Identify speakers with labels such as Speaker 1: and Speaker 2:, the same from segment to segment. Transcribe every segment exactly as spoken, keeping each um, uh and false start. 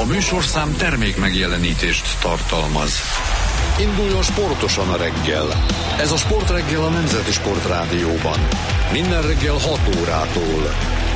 Speaker 1: A műsorszám termék megjelenítést tartalmaz. Induljon sportosan a reggel. Ez a Sportreggel a Nemzeti Sportrádióban. Minden reggel hat órától.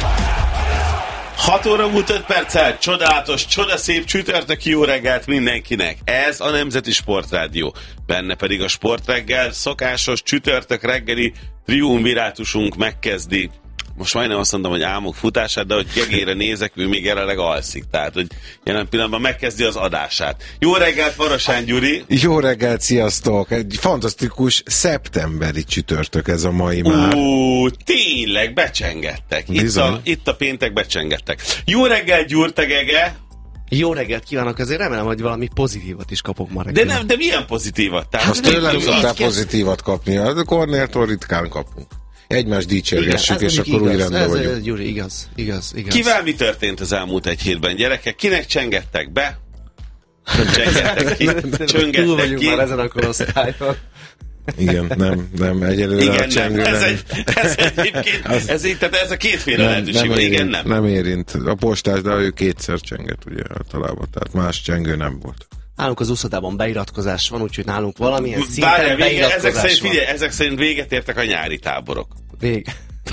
Speaker 2: hat óra múlt öt perccel, csodálatos, csodaszép csütörtöki jó reggelt mindenkinek. Ez a Nemzeti Sportrádió. Benne pedig a Sportreggel szokásos csütörtök reggeli triumvirátusunk megkezdi. Most majdnem azt mondom, hogy álmok futását, de hogy Gegére nézek, ő még jelenleg alszik. Tehát, hogy jelen pillanatban megkezdi az adását. Jó reggelt, Varasán Gyuri!
Speaker 3: Jó reggelt, sziasztok! Egy fantasztikus szeptemberi csütörtök ez a mai már.
Speaker 2: Ú, tényleg, becsengettek. Itt a, itt a péntek becsengettek. Jó reggelt, Gyurte Gege!
Speaker 4: Jó reggelt kívánok, azért remélem, hogy valami pozitívat is kapok ma reggel.
Speaker 2: De, nem, de milyen pozitívat? Tehát,
Speaker 3: azt tőlem szoktál pozitívat kapni, a Kornéltól ritkán kapunk. Egymást dicsérgessük, és akkor igaz, úgy rendben
Speaker 4: ez
Speaker 3: vagyunk.
Speaker 4: Ez, Gyuri, igaz, igaz, igaz.
Speaker 2: Kivel mi történt az elmúlt egy hétben, gyerekek? Kinek csengettek be? Csengettek ki? Csöngettek
Speaker 4: Túl vagyunk
Speaker 2: ki?
Speaker 4: már ezen a korosztályon.
Speaker 3: Igen, nem, nem, egyelőre
Speaker 2: igen,
Speaker 3: a csengő
Speaker 2: nem. Ez,
Speaker 3: nem.
Speaker 2: egy, ez egyébként, az, ez, így, tehát ez a kétféle
Speaker 3: nem,
Speaker 2: lehetőség.
Speaker 3: nem érint,
Speaker 2: Igen, nem.
Speaker 3: Nem érint. A postás, de ő kétszer csenget, ugye általában, tehát más csengő nem volt.
Speaker 4: Nálunk az úszodában beiratkozás van, úgyhogy nálunk valamilyen szinten
Speaker 2: Várjál, vége,
Speaker 4: beiratkozás
Speaker 2: ezek szerint,
Speaker 4: van.
Speaker 2: figyelj, ezek szerint véget értek a nyári táborok.
Speaker 4: Vége.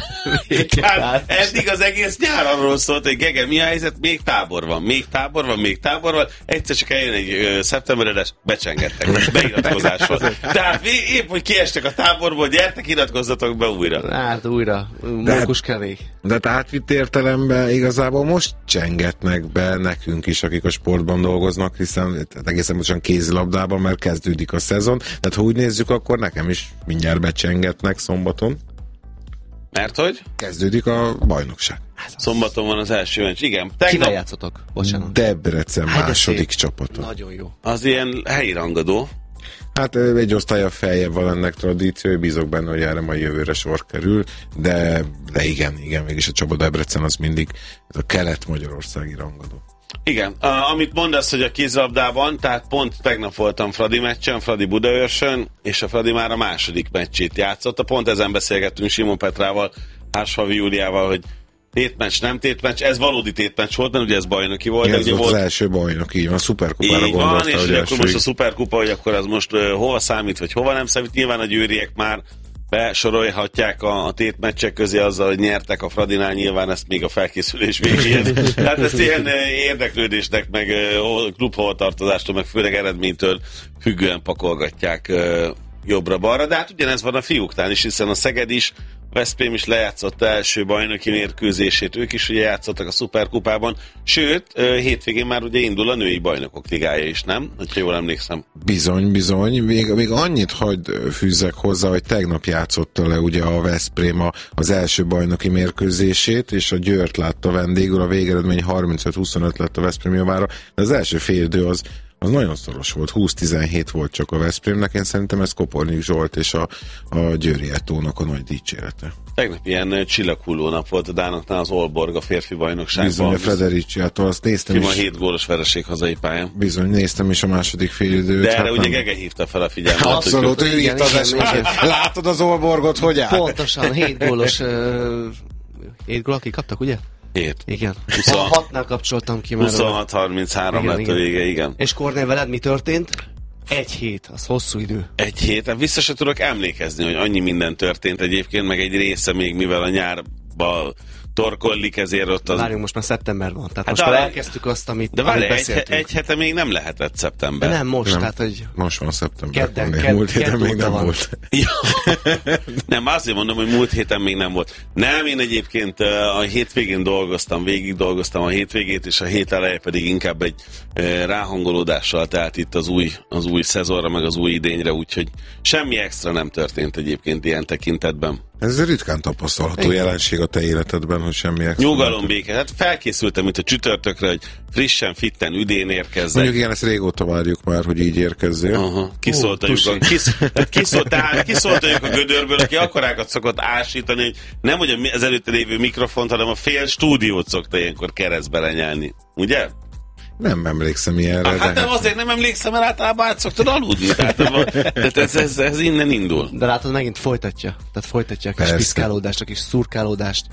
Speaker 2: Tehát eddig az egész nyár arról szólt, hogy Gege, mi a helyzet? Még tábor van, még tábor van, még tábor van. Egyszer csak eljön egy ö, szeptemberedes, becsengettek, beiratkozás volt. Tehát épp, hogy kiestek a táborból, gyertek, iratkozzatok be újra.
Speaker 4: Hát újra, mókus kevék.
Speaker 3: De hát átvitt értelemben igazából most csengetnek be nekünk is, akik a sportban dolgoznak, hiszen egészen pontosan kézilabdában, mert kezdődik a szezon. Tehát ha úgy nézzük, akkor nekem is mindjárt becsengetnek szombaton.
Speaker 2: Mert hogy?
Speaker 3: Kezdődik a bajnokság.
Speaker 2: Szombaton van az első meccs. Igen.
Speaker 4: Kivel
Speaker 2: Tegnap
Speaker 4: játszotok? Bocsánat.
Speaker 3: Debrecen
Speaker 4: Hát, de
Speaker 3: második
Speaker 4: szép.
Speaker 3: csapata.
Speaker 4: Nagyon jó.
Speaker 2: az ilyen helyi rangadó.
Speaker 3: Hát egy osztálya feljebb van ennek tradíció, bízok benne, hogy erre majd jövőre sor kerül, de, de igen, igen, mégis a Csaba Debrecen az mindig ez a kelet-magyarországi rangadó.
Speaker 2: Igen, uh, amit mondasz, hogy a kézilabdában, tehát pont tegnap voltam Fradi meccsen, Fradi Budaörsön, és a Fradi már a második meccsét játszotta. Pont ezen beszélgettünk Simon Petrával, Hársfavi Júliával, hogy tétmeccs, nem tétmeccs, ez valódi tétmeccs volt, mert ugye ez bajnoki volt.
Speaker 3: Ez
Speaker 2: de ugye
Speaker 3: volt
Speaker 2: volt
Speaker 3: az első bajnok, így van, a szuperkupára
Speaker 2: így
Speaker 3: gondolta,
Speaker 2: van, és
Speaker 3: hogy
Speaker 2: ugye akkor most a
Speaker 3: első...
Speaker 2: szuperkupa, hogy akkor az most uh, hova számít, vagy hova nem számít. Nyilván a győriek már besorolhatják a, a tétmeccsek közé azzal, hogy nyertek a Fradinál, nyilván ezt még a felkészülés végéhez. Tehát ezt ilyen érdeklődésnek, meg klubhovatartozástól, meg főleg eredménytől függően pakolgatják jobbra-balra, de hát ugyanez van a fiúktán is, hiszen a Szeged is, Veszprém is lejátszotta első bajnoki mérkőzését, ők is ugye játszottak a szuperkupában, sőt, hétvégén már ugye indul a női bajnokok ligája is, nem? Ha jól emlékszem.
Speaker 3: Bizony, bizony. Még, még annyit hagyd fűzzek hozzá, hogy tegnap játszotta le ugye a Veszprém az első bajnoki mérkőzését, és a Győrt látta vendégül, a végeredmény harmincöt huszonöt lett a Veszprém javára, de az első fél idő az az nagyon szoros volt, húsz tizenhét volt csak a Veszprémnek, én szerintem ez Kopornik Zsolt és a, a Győri Etónak a nagy dicsérete.
Speaker 2: Tegnap ilyen csillaghulló nap volt a Dánoknál az Olborg a férfi bajnokságban.
Speaker 3: Bizony, a Fredericiától, azt néztem
Speaker 2: Kima
Speaker 3: is.
Speaker 2: hét gólos vereség hazai pályán.
Speaker 3: Bizony, néztem is a második fél időt.
Speaker 2: De erre
Speaker 3: hát
Speaker 2: ugye
Speaker 3: nem...
Speaker 2: Gege hívta fel a figyelmet.
Speaker 3: Abszolút, ő írt az esélyt. Látod az Olborgot, hogy áll?
Speaker 4: Pontosan, hét gólos, uh, hét gól, akik kaptak, ugye?
Speaker 2: hét.
Speaker 4: Igen.
Speaker 2: huszonhat
Speaker 4: hatnál kapcsoltam ki már.
Speaker 2: huszonhat harminchárom lett a vége, igen.
Speaker 4: És Kornél, veled mi történt? Egy hét, az hosszú idő.
Speaker 2: Egy héten vissza se tudok emlékezni, hogy annyi minden történt egyébként, meg egy része még, mivel a nyárba torkollik, ezért ott az...
Speaker 4: Várjunk, most már szeptember van, tehát
Speaker 2: Hát
Speaker 4: most
Speaker 2: de
Speaker 4: már
Speaker 2: várj-
Speaker 4: elkezdtük azt, amit,
Speaker 2: De
Speaker 4: amit
Speaker 2: várj, egy,
Speaker 4: beszéltünk.
Speaker 2: egy hete még nem lehetett szeptember.
Speaker 4: De nem most,
Speaker 3: Nem.
Speaker 4: tehát hogy...
Speaker 3: Most van szeptember.
Speaker 4: Kedden,
Speaker 3: van,
Speaker 4: kedd-
Speaker 3: múlt héten
Speaker 4: kedd
Speaker 3: még
Speaker 4: óta
Speaker 3: nem
Speaker 4: van.
Speaker 3: volt.
Speaker 2: Ja. Nem, azért mondom, hogy múlt héten még nem volt. Nem, én egyébként a hétvégén dolgoztam, végig dolgoztam a hétvégét, és a hét eleje pedig inkább egy ráhangolódással, tehát itt az új, az új szezonra, meg az új idényre, úgyhogy semmi extra nem történt egyébként ilyen tekintetben.
Speaker 3: Ez ritkán tapasztalható
Speaker 4: Igen.
Speaker 3: jelenség a te életedben, hogy semmi extra.
Speaker 2: Nyugalom, béke. Hát felkészültem itt a csütörtökre, hogy frissen, fitten, üdén érkezzek.
Speaker 3: Mondjuk igen, ezt régóta várjuk már, hogy így érkezzél.
Speaker 2: Aha, kiszóltaljuk, a, kisz, hát kiszóltál, kiszóltaljuk a gödörből, aki akkorákat szokott ásítani, hogy nem hogy az előtte lévő mikrofont, hanem a fél stúdiót szokta ilyenkor keresztbe lenyelni. Ugye?
Speaker 3: Nem emlékszem ilyenre.
Speaker 2: Ah, hát
Speaker 3: de...
Speaker 2: nem, azért nem emlékszem, mert általában át szoktad aludni. Tehát, tehát ez, ez, ez innen indul.
Speaker 4: De látod, megint folytatja. Tehát folytatja a kis
Speaker 3: Persze.
Speaker 4: piszkálódást, a kis szurkálódást.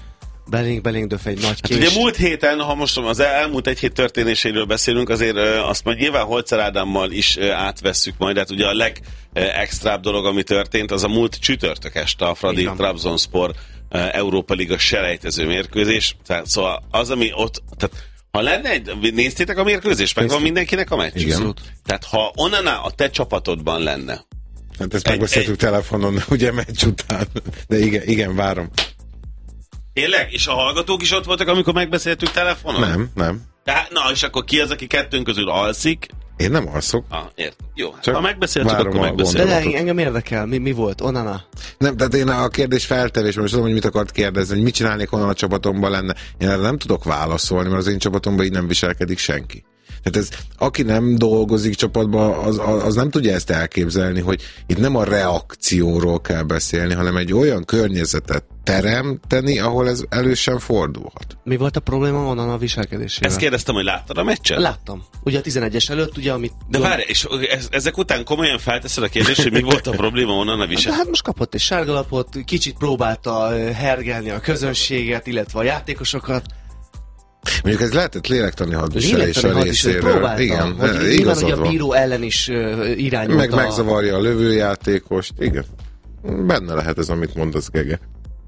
Speaker 4: Belénk, belénk döf egy nagy kés.
Speaker 2: Hát ugye múlt héten, ha most az elmúlt egy hét történéséről beszélünk, azért azt majd nyilván Holzer Ádámmal is átvesszük majd, hát ugye a legextrább dolog, ami történt, az a múlt csütörtök este a Fradi Trabzonspor Európa Liga selejtező mérkőzés. Tehát, szóval az, ami ott... Tehát, ha lenne egy... Néztétek a mérkőzést? Meg van mindenkinek a meccs?
Speaker 3: Igen.
Speaker 2: Tehát ha onnan a te csapatodban lenne...
Speaker 3: Hát ezt megbeszéltük telefonon, ugye meccs után. De igen, igen, várom.
Speaker 2: Tényleg? És a hallgatók is ott voltak, amikor megbeszéltük telefonon?
Speaker 3: Nem, nem.
Speaker 2: Tehát, na, és akkor ki az, aki kettőnk közül alszik?
Speaker 3: Én nem alszok.
Speaker 2: Ah, értem. Jó,
Speaker 3: Csak
Speaker 2: ha megbeszéltük, akkor megbeszéltük.
Speaker 4: De engem érdekel, mi, mi volt? Onana?
Speaker 3: Nem, tehát én a kérdés feltevés, most tudom, hogy mit akart kérdezni, hogy mit csinálnék, onnan a csapatomban lenne. Én erre nem tudok válaszolni, mert az én csapatomban így nem viselkedik senki. Tehát ez, aki nem dolgozik csapatban, az, az, az nem tudja ezt elképzelni, hogy itt nem a reakcióról kell beszélni, hanem egy olyan környezetet teremteni, ahol ez elő sem fordulhat.
Speaker 4: Mi volt a probléma onnan a viselkedésével?
Speaker 2: Ezt kérdeztem, hogy láttad a meccset?
Speaker 4: Láttam. Ugye a tizenegyes előtt, ugye, amit...
Speaker 2: De várj, és ezek után komolyan felteszed a kérdést, hogy mi volt a probléma onnan a viselkedésével?
Speaker 4: Hát most kapott egy sárgalapot, kicsit próbálta hergelni a közönséget, illetve a játékosokat.
Speaker 3: Mondjuk ez lehetett lélektani hadviselés a részéről. Igen,
Speaker 4: nyilván, hogy a bíró ellen is uh, irányult.
Speaker 3: Meg a... megzavarja a lövőjátékost. Igen. Benne lehet ez, amit mondasz, Gege.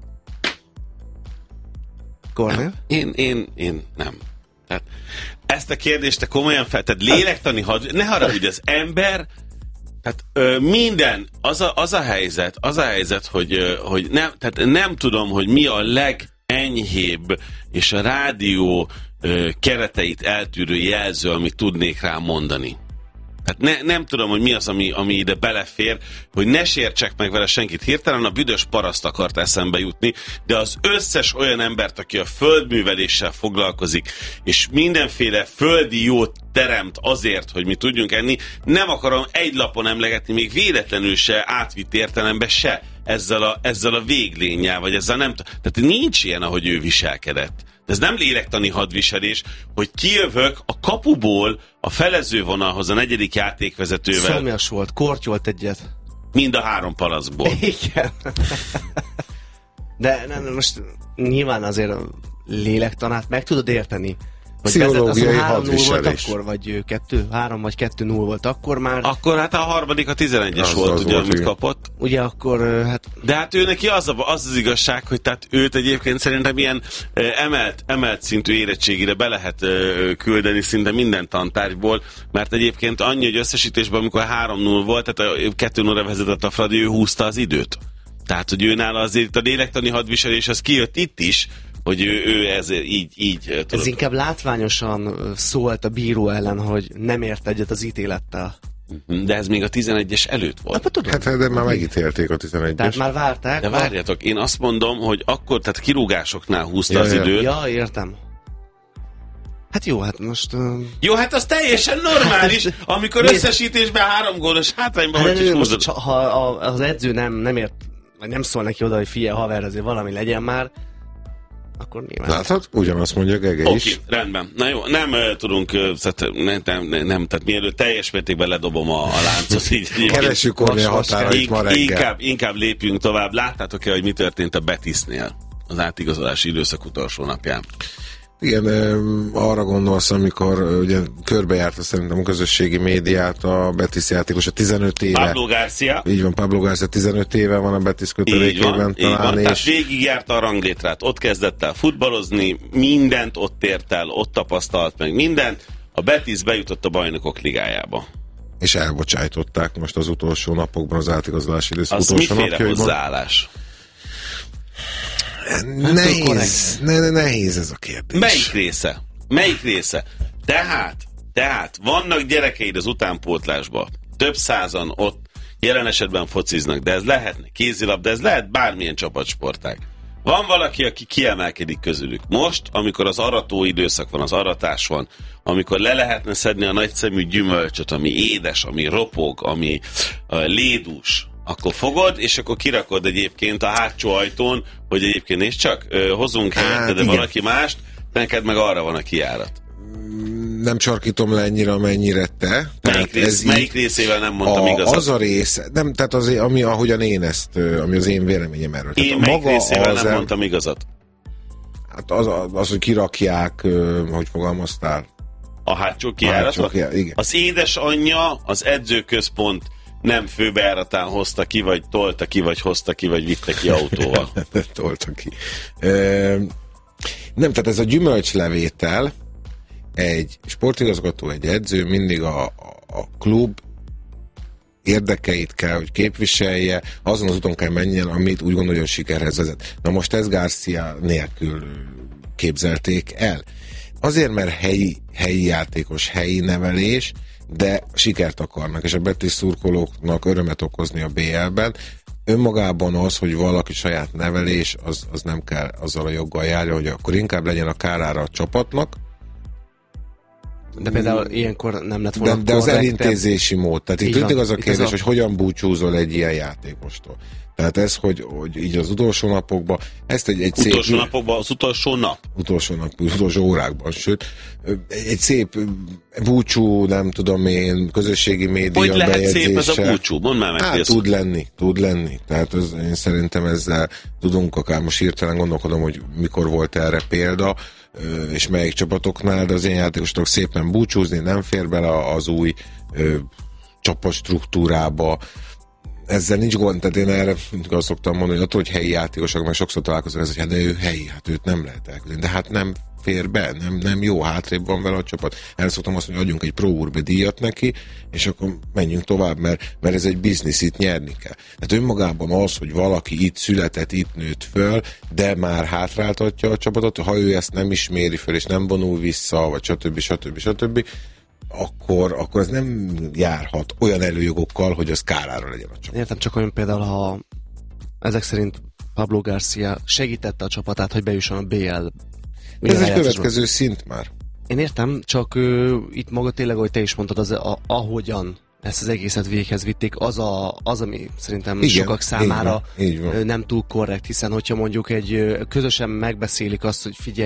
Speaker 4: Kornél?
Speaker 2: Én, én, én nem. Tehát ezt a kérdést te komolyan fel, tehát lélektani had... Ne haragudj, az ember, tehát ö, minden, az a, az a helyzet, az a helyzet, hogy, ö, hogy nem, tehát nem tudom, hogy mi a leg enyhébb és a rádió ö, kereteit eltűrő jelző, amit tudnék rá mondani. Hát ne, nem tudom, hogy mi az, ami, ami ide belefér, hogy ne sértsek meg vele senkit. Hirtelen a büdös paraszt akart eszembe jutni, de az összes olyan embert, aki a földműveléssel foglalkozik, és mindenféle földi jót teremt azért, hogy mi tudjunk enni, nem akarom egy lapon emlegetni, még véletlenül se átvitt értelembe se ezzel a, ezzel a véglénnyel, vagy ezzel nem... Tehát nincs ilyen, ahogy ő viselkedett. De ez nem lélektani hadviselés, hogy kijövök a kapuból a felezővonalhoz a negyedik játékvezetővel.
Speaker 4: Szomjas volt, kortyolt egyet.
Speaker 2: Mind a három palaszból.
Speaker 4: Igen. De nem, most nyilván azért a lélektanát meg tudod érteni.
Speaker 3: Pszichológiai hadviselés.
Speaker 4: Akkor, vagy kettő, három vagy kettő null volt akkor már.
Speaker 2: Akkor hát a harmadik a tizenegyes az volt, az ugye, volt, amit igen. kapott.
Speaker 4: Ugye akkor hát...
Speaker 2: De hát ő neki az, a, az az igazság, hogy tehát őt egyébként szerintem ilyen emelt, emelt szintű érettségire be lehet küldeni szinte minden tantárgyból, mert egyébként annyi, hogy összesítésben, amikor három null volt, tehát a kettő nullra vezetett a Fradi, ő húzta az időt. Tehát, hogy ő nála azért a lélektani hadviselés az kijött itt is, hogy ő, ő ezért így, így tudod.
Speaker 4: Ez inkább látványosan szólt a bíró ellen, hogy nem ért egyet az ítélettel.
Speaker 2: De ez még a tizenegyes előtt volt.
Speaker 3: Hát, hát de már megítélték a tizenegyes.
Speaker 4: Tehát már várták.
Speaker 2: De várjatok, én azt mondom, hogy akkor, tehát kirúgásoknál húzta ja, az
Speaker 3: ja.
Speaker 2: időt.
Speaker 4: Ja, értem. Hát jó, hát most... Uh...
Speaker 2: Jó, hát az teljesen normális, amikor összesítésben három gólos hátrányban hát vagy is húzod.
Speaker 4: Ha az edző nem, nem ért, vagy nem szól neki oda, hogy figyelj, haver, azért valami legyen már, akkor nyilván.
Speaker 3: Látod? Ugyanazt mondja Gege is.
Speaker 2: Oké, rendben. Na jó, nem uh, tudunk, uh, nem, nem, nem, tehát mielőtt teljes mértékben ledobom a, a láncot. Így,
Speaker 3: Keressük Kornél határait ma reggel.
Speaker 2: Inkább, inkább lépjünk tovább. Láttátok-e, hogy mi történt a Betisnél az átigazolási időszak utolsó napján?
Speaker 3: Igen, arra gondolsz, amikor ugye körbejárta szerintem a közösségi médiát a Betis játékos a tizenöt éve.
Speaker 2: Pablo Garcia.
Speaker 3: Így van, Pablo Garcia tizenöt éve van a Betis kötelékében talán.
Speaker 2: Van, és... Tehát végigjárta a ranglétrát, ott kezdett el futballozni, mindent ott ért el, ott tapasztalt meg mindent. A Betis bejutott a Bajnokok Ligájába.
Speaker 3: És elbocsájtották most az utolsó napokban az átigazolási időszak
Speaker 2: az
Speaker 3: utolsó
Speaker 2: napjaiban. Az miféle hozzáállás?
Speaker 3: Nehéz, ne, ne, nehéz ez a kérdés.
Speaker 2: Melyik része? Melyik része? Tehát, tehát vannak gyerekeid az utánpótlásban. Több százan ott jelen esetben fociznak, de ez lehetne kézilabda, ez lehet bármilyen csapatsportág. Van valaki, aki kiemelkedik közülük. Most, amikor az arató időszak van, az aratás van, amikor le lehetne szedni a nagyszemű gyümölcsöt, ami édes, ami ropog, ami uh, lédús, akkor fogod, és akkor kirakod egyébként a hátsó ajtón, hogy egyébként nézd csak, hozunk helyette, de igen. Valaki mást, neked meg arra van a kijárat.
Speaker 3: Nem sarkítom le ennyire, amennyire te.
Speaker 2: Melyik, rész, melyik részével nem mondtam
Speaker 3: a,
Speaker 2: igazat?
Speaker 3: Az a rész, nem, tehát az, ami, ahogyan én ezt, ami az én véleményem erről.
Speaker 2: Én
Speaker 3: tehát
Speaker 2: melyik
Speaker 3: maga
Speaker 2: részével
Speaker 3: az
Speaker 2: nem
Speaker 3: el...
Speaker 2: mondtam igazat?
Speaker 3: Hát az, az, hogy kirakják, hogy fogalmaztál?
Speaker 2: A hátsó kijáratot?
Speaker 3: Igen.
Speaker 2: Az édesanyja az edzőközpont nem főbejáratán hozta ki, vagy tolta ki, vagy hozta ki, vagy vitte ki autóval.
Speaker 3: Tolta ki. E, nem, tehát ez a gyümölcslevétel, egy sportigazgató, egy edző mindig a, a, a klub érdekeit kell, hogy képviselje, azon az úton kell menjen, amit úgy gondolja, hogy sikerhez vezet. Na most ez Garcia nélkül képzelték el. Azért, mert helyi, helyi játékos, helyi nevelés, de sikert akarnak, és a Betis szurkolóknak örömet okozni a bé el-ben. Önmagában az, hogy valaki saját nevelés, az, az nem kell azzal a joggal járja, hogy akkor inkább legyen a kárára a csapatnak.
Speaker 4: De például ilyenkor nem lett volna.
Speaker 3: De, de az elintézési mód. Tehát itt mindig az a kérdés,
Speaker 4: a...
Speaker 3: hogy hogyan búcsúzol egy ilyen játékostól. Tehát ez, hogy, hogy így az utolsó napokban, ezt egy, egy
Speaker 2: utolsó
Speaker 3: szép...
Speaker 2: napokban, az utolsó nap?
Speaker 3: Utolsó nap, utolsó órákban, sőt, egy szép búcsú, nem tudom én, közösségi média
Speaker 2: hogy lehet
Speaker 3: bejegyzéssel.
Speaker 2: Szép ez a búcsú? Mondd már meg.
Speaker 3: Hát tud lenni, tud lenni. Tehát az, én szerintem ezzel tudunk, akár most hirtelen gondolkodom, hogy mikor volt erre példa, és melyik csapatoknál, de az ilyen játékosok szépen búcsúzni, nem fér bele az új ö, csapatstruktúrába. Ezzel nincs gond, tehát én erre azt szoktam mondani, hogy attól, hogy helyi játékosok, meg sokszor találkozok, ez, hogy hát de ő helyi, hát őt nem lehet elkülönni. De hát nem fér be, nem, nem jó, hátrébb van vele a csapat. Erre szoktam azt mondani, hogy adjunk egy Pro Urbe díjat neki, és akkor menjünk tovább, mert, mert ez egy biznisz, itt nyerni kell. Tehát önmagában az, hogy valaki itt született, itt nőtt föl, de már hátráltatja a csapatot, ha ő ezt nem isméri föl, és nem vonul vissza, vagy stb. stb. stb. Akkor, akkor ez nem járhat olyan előjogokkal, hogy az kárára legyen a csapat.
Speaker 4: Értem, csak olyan például, ha ezek szerint Pablo Garcia segítette a csapatát, hogy bejusson a bé el.
Speaker 3: Ez egy következő szint már.
Speaker 4: Én értem, csak ö, itt maga tényleg, ahogy te is mondtad, az, a, ahogyan ezt az egészet véghez vitték, az, a, az ami szerintem igen, sokak számára
Speaker 3: így van, így van.
Speaker 4: Nem túl korrekt, hiszen hogyha mondjuk egy közösen megbeszélik azt, hogy figyelj,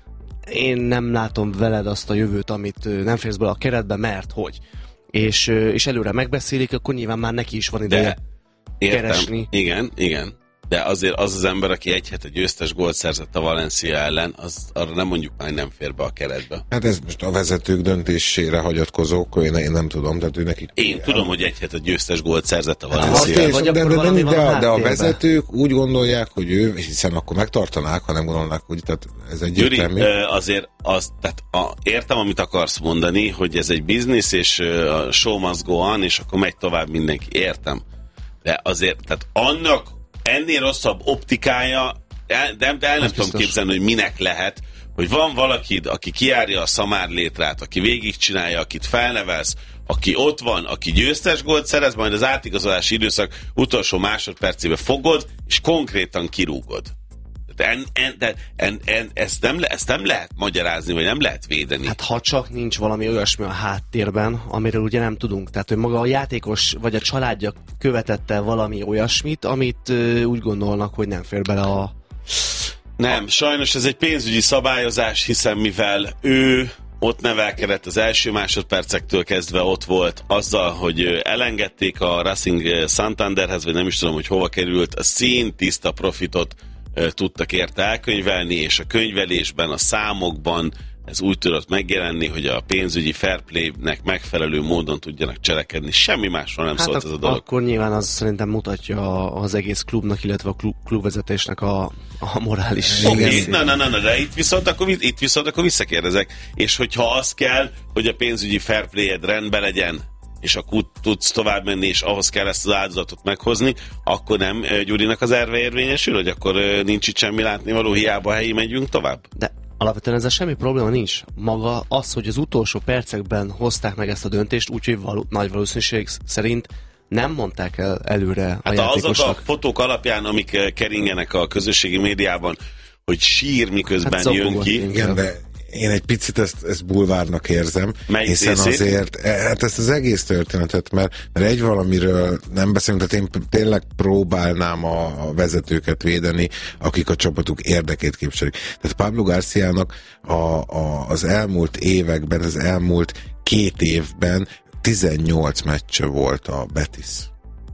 Speaker 4: én nem látom veled azt a jövőt, amit nem férsz bele a keretbe, mert hogy. És, és előre megbeszélik, akkor nyilván már neki is van ideje
Speaker 2: értem,
Speaker 4: keresni.
Speaker 2: Igen, igen. De azért az az ember, aki egy hete győztes gólt szerzett a Valencia ellen, az arra nem mondjuk már, nem fér be a keretbe.
Speaker 3: Hát ez most a vezetők döntésére hagyatkozók, én, én nem tudom, tehát ő nekik...
Speaker 2: Én tudom, hogy egy hete győztes gólt szerzett a Valencia
Speaker 3: ellen.
Speaker 2: Hát,
Speaker 3: de, de, de, de, de, de a vezetők úgy gondolják, hogy ő, hiszen akkor megtartanák, ha nem gondolnák, hogy tehát ez egy
Speaker 2: Gyuri,
Speaker 3: értelmi.
Speaker 2: azért az, tehát a, értem, amit akarsz mondani, hogy ez egy biznisz, és a show must go on, és akkor megy tovább mindenki. Értem. De azért, tehát annak ennél rosszabb optikája, de, de, de el nem tudom képzelni, hogy minek lehet, hogy van valaki, aki kijárja a szamárlétrát, aki végigcsinálja, akit felnevelsz, aki ott van, aki győztes gólt szerez, majd az átigazolási időszak utolsó másodpercébe fogod, és konkrétan kirúgod. De, en, en, de en, en, ezt, nem le, ezt nem lehet magyarázni, vagy nem lehet védeni.
Speaker 4: Hát ha csak nincs valami olyasmi a háttérben, amiről ugye nem tudunk. Tehát, hogy maga a játékos vagy a családja követette valami olyasmit, amit ö, úgy gondolnak, hogy nem fér bele a...
Speaker 2: Nem, sajnos ez egy pénzügyi szabályozás, hiszen mivel ő ott nevelkedett az első másodpercektől kezdve ott volt azzal, hogy elengedték a Racing Santanderhez, vagy nem is tudom, hogy hova került, a szín tiszta profitot tudtak érte elkönyvelni, és a könyvelésben, a számokban ez úgy tudott megjelenni, hogy a pénzügyi fair play-nek megfelelő módon tudjanak cselekedni. Semmi másról nem hát szólt ak- ez a dolog.
Speaker 4: Akkor nyilván az szerintem mutatja az egész klubnak, illetve a klub, klubvezetésnek a, a morális...
Speaker 2: Oké, okay, na, na, na, na, de itt viszont, akkor, itt viszont akkor visszakérdezek. És hogyha az kell, hogy a pénzügyi fair play-ed rendben legyen, és akkor tudsz tovább menni, és ahhoz kell ezt az áldozatot meghozni, akkor nem Gyurinak az erve érvényesül, hogy akkor nincs itt semmi látnivaló, hiába helyi megyünk tovább?
Speaker 4: De alapvetően ezzel semmi probléma nincs. Maga az, hogy az utolsó percekben hozták meg ezt a döntést, úgyhogy való, nagy valószínűség szerint nem mondták el előre a
Speaker 2: hát
Speaker 4: játékosnak.
Speaker 2: Azok a fotók alapján, amik keringenek a közösségi médiában, hogy sír miközben hát jön ki.
Speaker 3: Igen, de én egy picit ezt, ezt bulvárnak érzem,
Speaker 2: melyik
Speaker 3: hiszen
Speaker 2: részét?
Speaker 3: azért, hát ezt az egész történetet, mert, mert egy valamiről nem beszélünk, tehát én tényleg próbálnám a, a vezetőket védeni, akik a csapatuk érdekét képviselik. Tehát Pablo Garciának a, a, az elmúlt években, az elmúlt két évben tizennyolc meccse volt a Betis.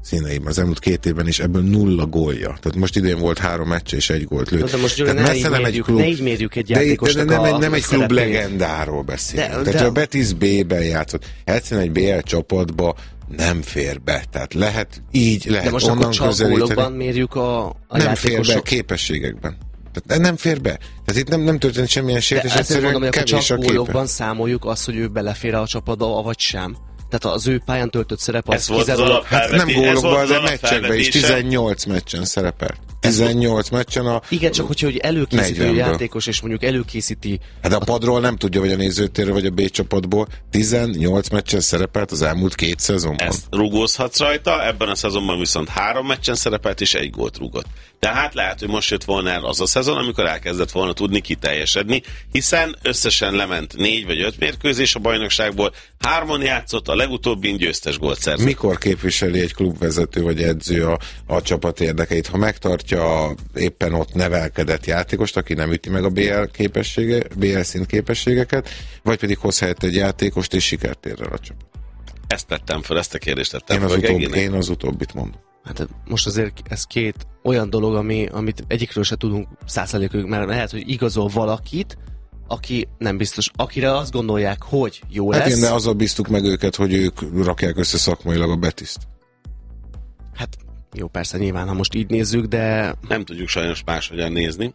Speaker 3: színeiben, az elmúlt két évben is, ebből nulla gólja. Tehát most idén volt három meccse és egy gólt lőtt.
Speaker 4: De most Gyuri, ne, így mérjük, egy klub, ne így mérjük egy játékosnak
Speaker 3: de, de nem,
Speaker 4: a
Speaker 3: nem egy klub
Speaker 4: szerepét.
Speaker 3: legendáról beszélünk.
Speaker 4: De,
Speaker 3: Tehát
Speaker 4: de...
Speaker 3: a Betis B-ben játszott. Egyszerűen egy bé el csapatba nem fér be. Tehát lehet így, lehet
Speaker 4: de most
Speaker 3: onnan
Speaker 4: akkor csak
Speaker 3: közelíteni.
Speaker 4: gólokban mérjük a, a
Speaker 3: nem
Speaker 4: játékosok.
Speaker 3: fér be képességekben. Tehát nem fér be. Tehát itt nem, nem történt semmilyen sértés, egyszerűen
Speaker 4: mondom,
Speaker 3: kevés
Speaker 4: csak
Speaker 3: a képe.
Speaker 4: gólokban számoljuk azt, hogy ő belefér a csapatba, vagy sem. Tehát az ő pályán töltött szerep az
Speaker 3: kizárólag... Hát nem gólokban, de meccsekben is tizennyolc meccsen szerepelt. tizennyolc meccsen a...
Speaker 4: Igen, csak hogyha hogy előkészítő
Speaker 3: negyvenből.
Speaker 4: játékos, és mondjuk előkészíti...
Speaker 3: Hát a padról nem tudja, vagy a nézőtérről, vagy a B csapatból tizennyolc meccsen szerepelt az elmúlt két szezonban.
Speaker 2: Ezt rugózhatsz rajta, ebben a szezonban viszont három meccsen szerepelt, és egy gólt rúgott. Tehát lehet, hogy most jött volna el az a szezon, amikor elkezdett volna tudni kiteljesedni, hiszen összesen lement négy vagy öt mérkőzés a bajnokságból, hárman játszott, a legutóbbi győztes gólt szerzett.
Speaker 3: Mikor képviseli egy klubvezető vagy edző a, a csapat érdekeit? Ha megtartja a éppen ott nevelkedett játékost, aki nem üti meg a bé el képessége, bé el szint képességeket, vagy pedig hoz helyett egy játékost és sikert ér el a csapat?
Speaker 2: Ezt tettem fel, ezt a kérdést tettem
Speaker 3: én az,
Speaker 2: fel.
Speaker 3: utóbb, én az utóbbit mondom.
Speaker 4: Hát most azért ez két olyan dolog, ami, amit egyikről se tudunk százszerzalékig, mert lehet, hogy igazol valakit, aki nem biztos, akire azt gondolják, hogy jó lesz.
Speaker 3: Hát én, de azzal bíztuk meg őket, hogy ők rakják össze szakmailag a Betiszt.
Speaker 4: Hát jó, persze, nyilván, ha most így nézzük, de...
Speaker 2: Nem tudjuk sajnos máshogyan nézni.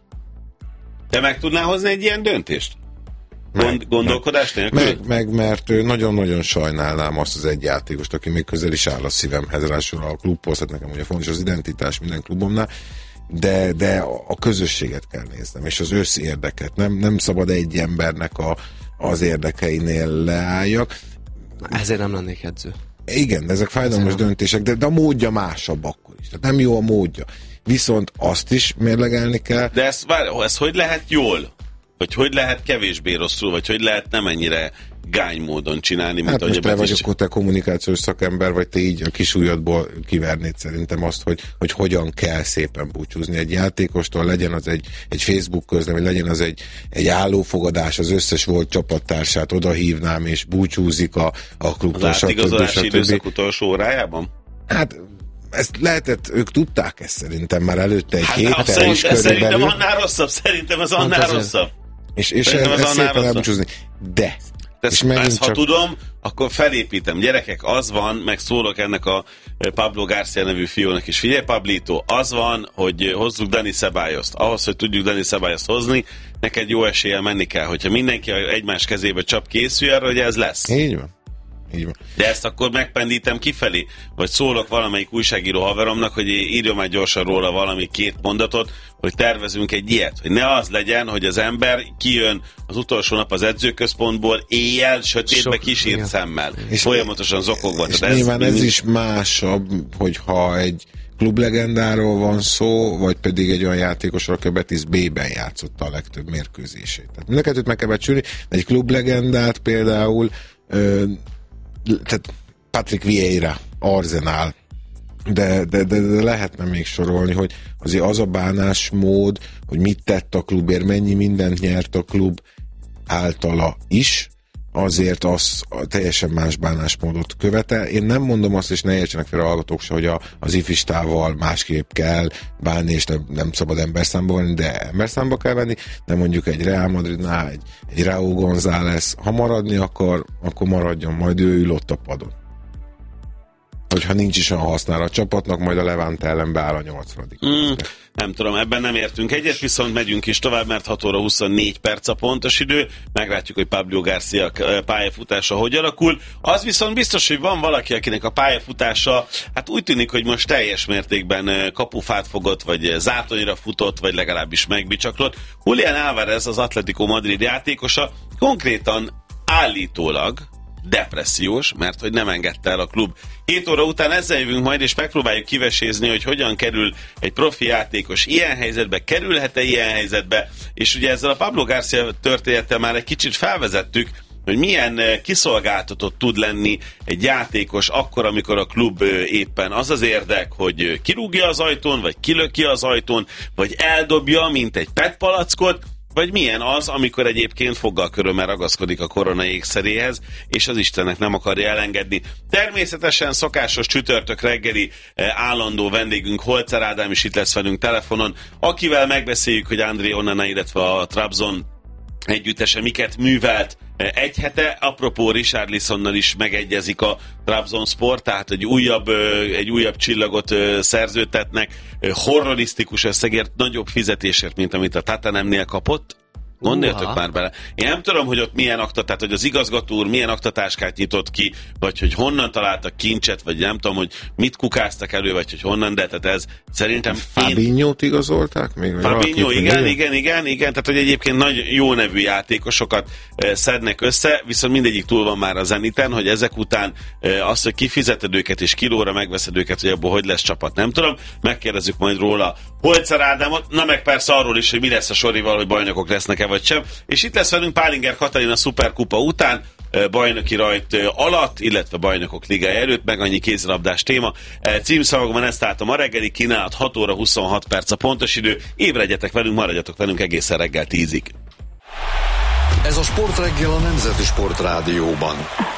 Speaker 2: Te meg tudnál hozni egy ilyen döntést? Gond, gondolkodás nélkül?
Speaker 3: Meg, meg, mert nagyon-nagyon sajnálnám azt az egy játékost, aki még közel is áll a szívemhez, ráadásul a klubhoz, hát nekem ugye fontos az identitás minden klubomnál, de, de a közösséget kell néznem, és az összérdeket. Nem, nem szabad egy embernek a, az érdekeinél leálljak.
Speaker 4: Ezért nem lennék edző.
Speaker 3: Igen, de ezek fájdalmas döntések, de, de a módja másabb akkor is. Tehát nem jó a módja. Viszont azt is mérlegelni kell.
Speaker 2: De ez, várj, ez hogy lehet jól? Vagy hogy lehet kevésbé rosszul? Vagy hogy lehet nem ennyire gány módon csinálni, mint
Speaker 3: hát
Speaker 2: ahogy
Speaker 3: most te
Speaker 2: vagyok,
Speaker 3: vagyok, te kommunikációs szakember, vagy te így a kis ujjadból kivernéd szerintem azt, hogy, hogy hogyan kell szépen búcsúzni egy játékostól, legyen az egy, egy Facebook közlemény, legyen az egy, egy állófogadás, az összes volt csapattársát oda hívnám, és búcsúzik a, a klubtól.
Speaker 2: Az átigazolási időszak utolsó órájában?
Speaker 3: Hát ezt lehetett, ők tudták ezt szerintem már előtte egy
Speaker 2: hát,
Speaker 3: héttel is körülbelül.
Speaker 2: Szerintem annál rosszabb, szerintem ez annál
Speaker 4: hát
Speaker 2: rosszabb.
Speaker 3: És, és ez, ez szépen elbúcsúzni. De
Speaker 2: Ezt,
Speaker 3: és megint
Speaker 2: ezt,
Speaker 3: csak...
Speaker 2: ha tudom, akkor felépítem. Gyerekek, az van, meg szólok ennek a Pablo García nevű fiúnak is. Figyelj, Pablito, az van, hogy hozzuk Dani Ceballost. Ahhoz, hogy tudjuk Dani Ceballost hozni, neked jó eséllyel menni kell. Hogyha mindenki egymás kezébe csap, készülj arra, hogy ez lesz.
Speaker 3: Így van. Így van.
Speaker 2: De ezt akkor megpendítem kifelé, vagy szólok valamelyik újságíró haveromnak, hogy írjon már gyorsan róla valami két mondatot, hogy tervezünk egy ilyet, hogy ne az legyen, hogy az ember kijön az utolsó nap az edzőközpontból, éjjel, sötétbe, kisírt szemmel, és folyamatosan zokogva.
Speaker 3: És
Speaker 2: ez
Speaker 3: nyilván ez
Speaker 2: mind...
Speaker 3: is másabb, hogyha egy klublegendáról van szó, vagy pedig egy olyan játékosról, aki a Betis B-ben játszotta a legtöbb mérkőzését. Tehát mind a kettőt meg kell becsülni, de egy klublegendát például ö, tehát Patrick Vieira, Arsenal, de, de, de, de lehetne még sorolni, hogy azért az a bánásmód, hogy mit tett a klubért, mennyi mindent nyert a klub általa is, azért az teljesen más bánásmódot követel. Én nem mondom azt, és ne értsenek fel a hallgatók se, hogy a, az ifistával másképp kell bánni, és nem, nem szabad emberszámba venni, de emberszámba kell venni, de mondjuk egy Real Madridnál, egy, egy Raúl González, ha maradni akar, akkor maradjon, majd ő ül ott a padon. Hogyha nincs is olyan hasznára a csapatnak, majd a Levante ellen beáll a nyolcvadik.
Speaker 2: Mm, nem tudom, ebben nem értünk egyet, viszont megyünk is tovább, mert hat óra huszonnégy perc a pontos idő. Meglátjuk, hogy Pablo García pályafutása hogy alakul. Az viszont biztos, hogy van valaki, akinek a pályafutása, hát úgy tűnik, hogy most teljes mértékben kapufát fogott, vagy zátonyra futott, vagy legalábbis megbicsaklott. Julián Álvarez, az Atlético Madrid játékosa, konkrétan állítólag depressziós, mert hogy nem engedte el a klub. Hét óra után ezzel jövünk majd, és megpróbáljuk kivesézni, hogy hogyan kerül egy profi játékos ilyen helyzetbe, kerülhet-e ilyen helyzetbe, és ugye ezzel a Pablo García történettel már egy kicsit felvezettük, hogy milyen kiszolgáltatott tud lenni egy játékos akkor, amikor a klub éppen az az érdek, hogy kirúgja az ajtón, vagy kilöki az ajtón, vagy eldobja, mint egy pet palackot, vagy milyen az, amikor egyébként foggal körömmel ragaszkodik a korona ékszeréhez, és az Istennek nem akarja elengedni. Természetesen szokásos csütörtök reggeli állandó vendégünk Holzer Ádám is itt lesz velünk telefonon, akivel megbeszéljük, hogy Andre Onana, illetve a Trabzon együttese miket művelt egy hete. Apropó, Richarlisonnal is megegyezik a Trabzonspor, tehát egy újabb, egy újabb csillagot szerződtetnek, horrorisztikus összegért, nagyobb fizetésért, mint amit a Tatanemnél kapott. Gondoljatok uh-huh. már bele. Én nem tudom, hogy ott milyen akta, tehát hogy az igazgató úr milyen aktatáskát nyitott ki, vagy hogy honnan találtak kincset, vagy nem tudom, hogy mit kukáztak elő, vagy hogy honnan, de tehát ez szerintem...
Speaker 3: Fabinho-t igazolták még?
Speaker 2: Fabinho, igen, igen, igen, igen, tehát hogy egyébként nagy jó nevű játékosokat eh, szednek össze, viszont mindegyik túl van már a Zeniten, hogy ezek után eh, azt, hogy kifizeted őket és kilóra megveszed őket, hogy abból hogy lesz csapat, nem tudom. Megkérdezzük majd róla Holzer Ádámot, na meg persze arról is, hogy mi lesz a Sorival, hogy bajnokok lesznek-e vagy sem. És itt lesz velünk Pálinger Katalin a Szuperkupa után, bajnoki rajt alatt, illetve bajnokok ligája előtt, meg annyi kézilabdás téma. Címszavakban ezt álltam a reggeli kínálat, hat óra huszonhat perc a pontos idő. Ébredjetek velünk, maradjatok velünk egészen reggel tízig.
Speaker 1: Ez a Sportreggel a Nemzeti Sportrádióban.